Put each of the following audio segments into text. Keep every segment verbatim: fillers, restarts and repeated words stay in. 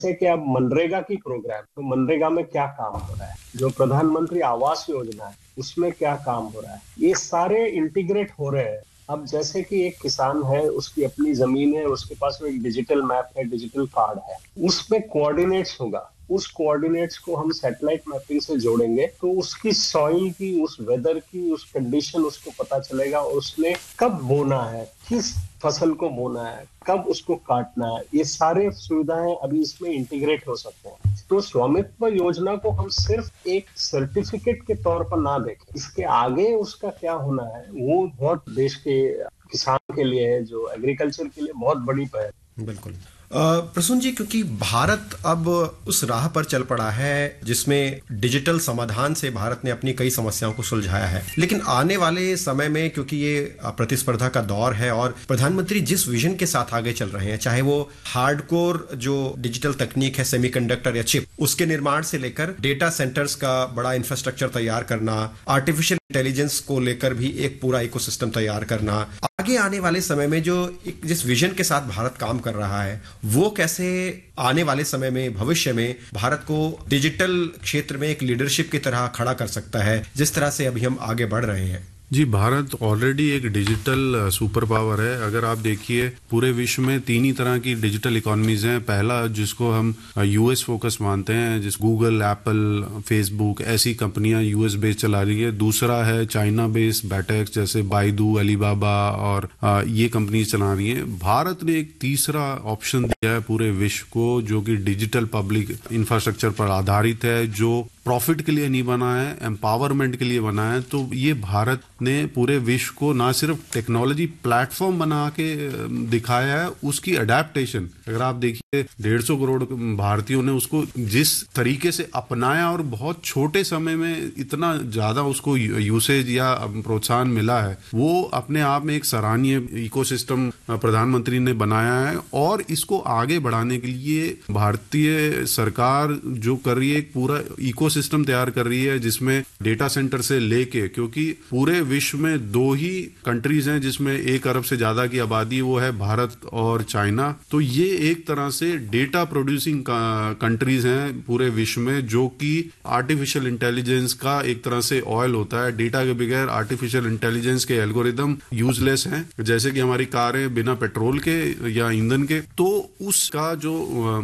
जैसे कि अब मनरेगा की प्रोग्राम, तो मनरेगा में क्या काम हो रहा है, जो प्रधानमंत्री आवास योजना है उसमें क्या काम हो रहा है, ये सारे इंटीग्रेट हो रहे हैं। अब जैसे कि एक किसान है, उसकी अपनी जमीन है, उसके पास वो एक डिजिटल मैप है, डिजिटल कार्ड है, उसमें कोऑर्डिनेट्स होगा, उस कोऑर्डिनेट्स को हम सैटेलाइट मैपिंग से जोड़ेंगे तो उसकी सॉइल की, उस वेदर की, उस कंडीशन उसको पता चलेगा और उसने कब बोना है, किस फसल को बोना है, कब उसको काटना है, ये सारे सुविधाएं अभी इसमें इंटीग्रेट हो सकते हैं। तो स्वामित्व योजना को हम सिर्फ एक सर्टिफिकेट के तौर पर ना देखें, इसके आगे उसका क्या होना है वो बहुत देश के किसान के लिए है, जो एग्रीकल्चर के लिए बहुत बड़ी पहल। बिल्कुल प्रसून जी, क्योंकि भारत अब उस राह पर चल पड़ा है जिसमें डिजिटल समाधान से भारत ने अपनी कई समस्याओं को सुलझाया है, लेकिन आने वाले समय में क्योंकि ये प्रतिस्पर्धा का दौर है और प्रधानमंत्री जिस विजन के साथ आगे चल रहे हैं, चाहे वो हार्डकोर जो डिजिटल तकनीक है, सेमीकंडक्टर या चिप, उसके निर्माण से लेकर डेटा सेंटर्स का बड़ा इंफ्रास्ट्रक्चर तैयार करना, आर्टिफिशियल इंटेलिजेंस को लेकर भी एक पूरा इकोसिस्टम तैयार करना, आगे आने वाले समय में जो एक जिस विजन के साथ भारत काम कर रहा है वो कैसे आने वाले समय में, भविष्य में भारत को डिजिटल क्षेत्र में एक लीडरशिप की तरह खड़ा कर सकता है, जिस तरह से अभी हम आगे बढ़ रहे हैं। जी, भारत ऑलरेडी एक डिजिटल सुपर पावर है। अगर आप देखिए पूरे विश्व में तीन ही तरह की डिजिटल इकोनॉमीज हैं। पहला जिसको हम यूएस फोकस मानते हैं, जिस गूगल, एप्पल, फेसबुक ऐसी कंपनियां यूएस बेस चला रही है। दूसरा है चाइना बेस बैटेक्स जैसे बाइडू, अलीबाबा और ये कंपनी चला रही है। भारत ने एक तीसरा ऑप्शन दिया है पूरे विश्व को, जो कि डिजिटल पब्लिक इंफ्रास्ट्रक्चर पर आधारित है, जो प्रॉफिट के लिए नहीं बना है, एम्पावरमेंट के लिए बना है। तो ये भारत ने पूरे विश्व को ना सिर्फ टेक्नोलॉजी प्लेटफॉर्म बना के दिखाया है, उसकी अडेप्टेशन अगर आप देखिए डेढ़ सौ करोड़ भारतीयों ने उसको जिस तरीके से अपनाया और बहुत छोटे समय में इतना ज्यादा उसको यूसेज या प्रोत्साहन मिला है, वो अपने आप में एक सराहनीय इकोसिस्टम प्रधानमंत्री ने बनाया है। और इसको आगे बढ़ाने के लिए भारतीय सरकार जो कर रही है, एक पूरा इको सिस्टम तैयार कर रही है, जिसमें डेटा सेंटर से लेके, क्योंकि पूरे विश्व में दो ही कंट्रीज हैं जिसमें एक अरब से ज्यादा की आबादी, वो है भारत और चाइना। तो ये एक तरह से डेटा प्रोड्यूसिंग कंट्रीज हैं पूरे विश्व में, जो कि आर्टिफिशियल इंटेलिजेंस का एक तरह से ऑयल होता है। डेटा के बगैर आर्टिफिशियल इंटेलिजेंस के एल्गोरिदम यूजलेस हैं, जैसे कि हमारी कारें बिना पेट्रोल के या ईंधन के। तो उसका जो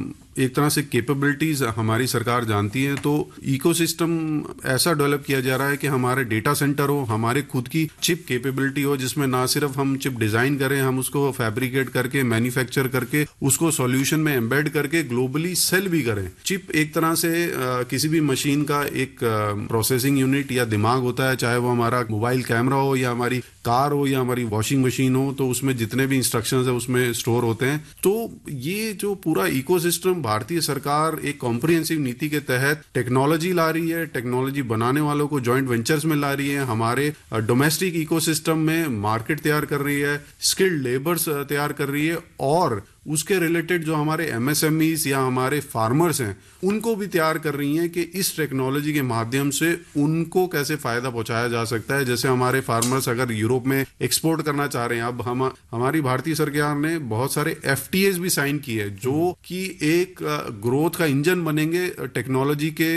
एक तरह से कैपेबिलिटीज हमारी सरकार जानती है। तो इकोसिस्टम ऐसा डेवलप किया जा रहा है कि हमारे डेटा सेंटर हो, हमारे खुद की चिप कैपेबिलिटी हो, जिसमें ना सिर्फ हम चिप डिजाइन करें, हम उसको फैब्रिकेट करके, मैन्युफैक्चर करके, उसको सॉल्यूशन में एम्बेड करके ग्लोबली सेल भी करें। चिप एक तरह से आ, किसी भी मशीन का एक प्रोसेसिंग यूनिट या दिमाग होता है, चाहे वो हमारा मोबाइल कैमरा हो या हमारी कार हो या हमारी वॉशिंग मशीन हो, तो उसमें जितने भी इंस्ट्रक्शंस है उसमें स्टोर होते हैं। तो ये जो पूरा इकोसिस्टम भारतीय सरकार एक कॉम्प्रिहेंसिव नीति के तहत टेक्नोलॉजी ला रही है, टेक्नोलॉजी बनाने वालों को जॉइंट वेंचर्स में ला रही है, हमारे डोमेस्टिक इकोसिस्टम में मार्केट तैयार कर रही है, स्किल्ड लेबर्स तैयार कर रही है, और उसके रिलेटेड जो हमारे एमएसएमईज या हमारे फार्मर्स हैं उनको भी तैयार कर रही हैं कि इस टेक्नोलॉजी के माध्यम से उनको कैसे फायदा पहुंचाया जा सकता है। जैसे हमारे फार्मर्स अगर यूरोप में एक्सपोर्ट करना चाह रहे हैं, अब हम हमारी भारतीय सरकार ने बहुत सारे एफटीएस भी साइन किए, जो कि एक ग्रोथ का इंजन बनेंगे टेक्नोलॉजी के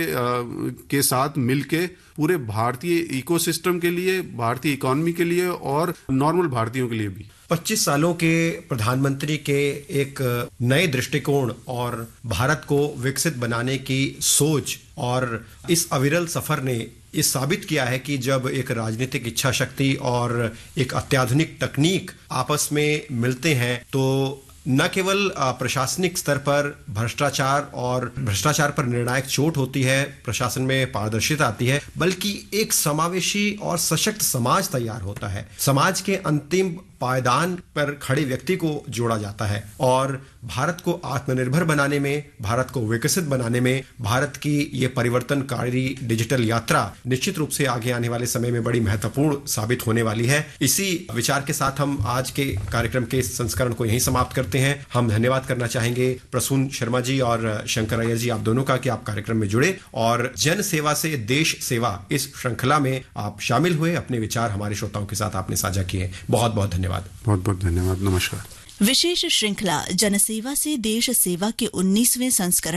के साथ मिलके पूरे भारतीय इकोसिस्टम के लिए, भारतीय इकोनॉमी के लिए और नॉर्मल भारतीयों के लिए भी। पच्चीस सालों के प्रधानमंत्री के एक नए दृष्टिकोण और भारत को विकसित बनाने की सोच और इस अविरल सफर ने ये साबित किया है कि जब एक राजनीतिक इच्छा शक्ति और एक अत्याधुनिक तकनीक आपस में मिलते हैं तो न केवल प्रशासनिक स्तर पर भ्रष्टाचार और भ्रष्टाचार पर निर्णायक चोट होती है, प्रशासन में पारदर्शिता आती है, बल्कि एक समावेशी और सशक्त समाज तैयार होता है। समाज के अंतिम पायदान पर खड़े व्यक्ति को जोड़ा जाता है और भारत को आत्मनिर्भर बनाने में, भारत को विकसित बनाने में भारत की ये परिवर्तनकारी डिजिटल यात्रा निश्चित रूप से आगे आने वाले समय में बड़ी महत्वपूर्ण साबित होने वाली है। इसी विचार के साथ हम आज के कार्यक्रम के संस्करण को यहीं समाप्त करते हैं। हम धन्यवाद करना चाहेंगे प्रसून शर्मा जी और शंकर अय्यर जी, आप दोनों का कि आप कार्यक्रम में जुड़े और जन सेवा से देश सेवा इस श्रृंखला में आप शामिल हुए, अपने विचार हमारे श्रोताओं के साथ आपने साझा किए। बहुत बहुत धन्यवाद। बहुत बहुत धन्यवाद। नमस्कार। विशेष श्रृंखला जनसेवा से देश सेवा के उन्नीसवें संस्करण